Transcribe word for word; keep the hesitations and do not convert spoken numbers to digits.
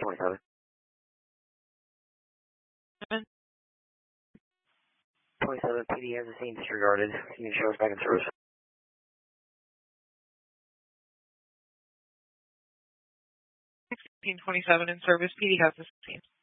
twenty-seven. twenty-seven, P D has the scene disregarded. Can you show us back in service? sixteen twenty-seven in service. P D has the scene.